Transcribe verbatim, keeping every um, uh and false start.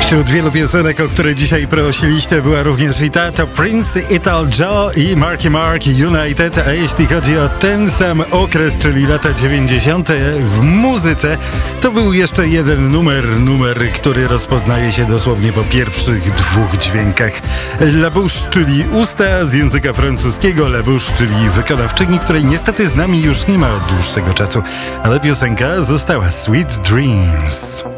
Wśród wielu piosenek, o które dzisiaj prosiliście, była również i ta, to Prince, Ital Joe i Marky Mark United. A jeśli chodzi o ten sam okres, czyli lata dziewięćdziesiąte w muzyce, to był jeszcze jeden numer, numer, który rozpoznaje się dosłownie po pierwszych dwóch dźwiękach. La Bouche, czyli usta z języka francuskiego, La Bouche, czyli wykonawczyni, której niestety z nami już nie ma od dłuższego czasu, ale piosenka została Sweet Dreams.